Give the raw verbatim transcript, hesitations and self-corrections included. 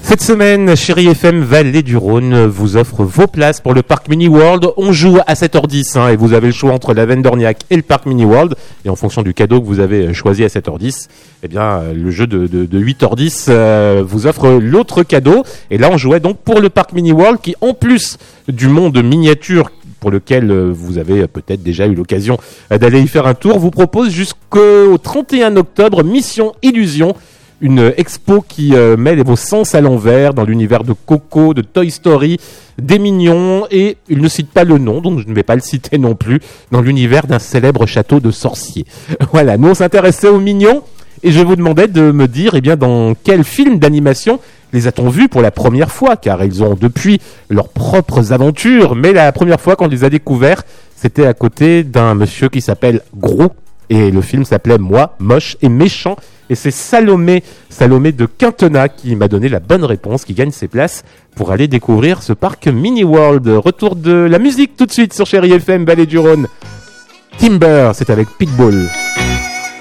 Cette semaine, Chérie F M Vallée du Rhône vous offre vos places pour le parc Mini World. On joue à sept heures dix hein, et vous avez le choix entre la Veine d'Orniac et le parc Mini World. Et en fonction du cadeau que vous avez choisi à sept heures dix, eh bien, le jeu de, de, de huit heures dix euh, vous offre l'autre cadeau. Et là, on jouait donc pour le parc Mini World qui, en plus du monde miniature pour lequel vous avez peut-être déjà eu l'occasion d'aller y faire un tour, vous propose jusqu'au trente et un octobre Mission Illusion. Une expo qui euh, met vos sens à l'envers dans l'univers de Coco, de Toy Story, des Mignons, et il ne cite pas le nom, donc je ne vais pas le citer non plus, dans l'univers d'un célèbre château de sorciers. Voilà, nous on s'intéressait aux Mignons, et je vous demandais de me dire, eh bien, dans quel film d'animation les a-t-on vus pour la première fois, car ils ont depuis leurs propres aventures, mais la première fois qu'on les a découverts, c'était à côté d'un monsieur qui s'appelle Gros, et le film s'appelait Moi, moche et méchant. Et c'est Salomé, Salomé de Quintenat qui m'a donné la bonne réponse, qui gagne ses places pour aller découvrir ce parc Mini World. Retour de la musique tout de suite sur Chérie F M Vallée du Rhône. Timber, c'est avec Pitbull.